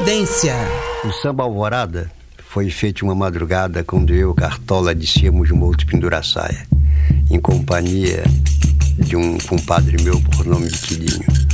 Confidência. O samba Alvorada foi feito uma madrugada quando eu e o Cartola descíamos o Morro de Penduraçaia, em companhia de um compadre meu por nome de Quilinho.